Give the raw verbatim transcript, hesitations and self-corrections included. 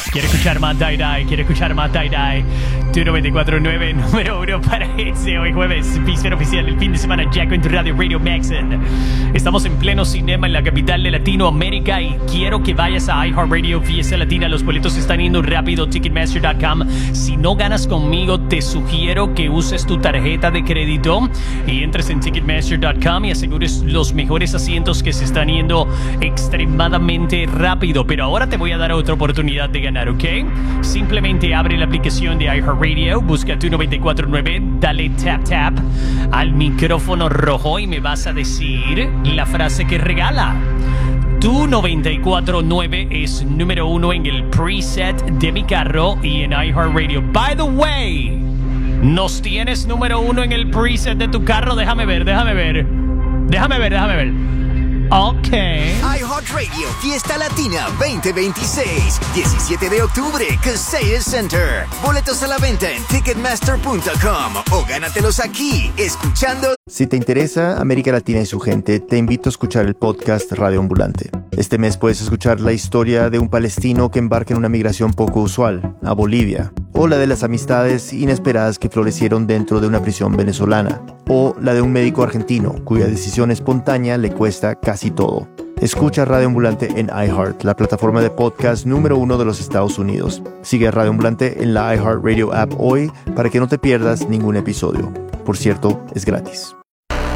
Quiere escuchar más Die Die, quiere escuchar más Die Die. Tu noventa y cuatro punto nueve, número uno para ese hoy jueves, víspera oficial del fin de semana, Jack en tu radio Radio Maxon. Estamos en pleno cinema en la capital de Latinoamérica y quiero que vayas a iHeartRadio Fiesta Latina. Los boletos están yendo rápido, ticketmaster punto com. Si no ganas conmigo, te sugiero que uses tu tarjeta de crédito y entres en ticketmaster punto com y asegures los mejores asientos que se están yendo extremadamente rápido. Pero ahora te voy a dar otra oportunidad de ganar, ¿ok? Simplemente abre la aplicación de iHeartRadio, busca tu noventa y cuatro punto nueve, dale tap tap al micrófono rojo y me vas a decir la frase que regala. Tu noventa y cuatro punto nueve es número uno en el preset de mi carro y en iHeartRadio. By the way, ¿nos tienes número uno en el preset de tu carro? Déjame ver, déjame ver. Déjame ver, déjame ver. Ok. iHeartRadio Fiesta Latina veinte veintiséis, diecisiete de octubre, Kaseya Center. Boletos a la venta en ticketmaster punto com o gánatelos aquí, escuchando. Si te interesa América Latina y su gente, te invito a escuchar el podcast Radio Ambulante. Este mes puedes escuchar la historia de un palestino que embarca en una migración poco usual, a Bolivia, o la de las amistades inesperadas que florecieron dentro de una prisión venezolana, o la de un médico argentino cuya decisión espontánea le cuesta casi todo. Escucha Radio Ambulante en iHeart, la plataforma de podcast número uno de los Estados Unidos. Sigue a Radio Ambulante en la iHeartRadio app hoy para que no te pierdas ningún episodio. Por cierto, es gratis.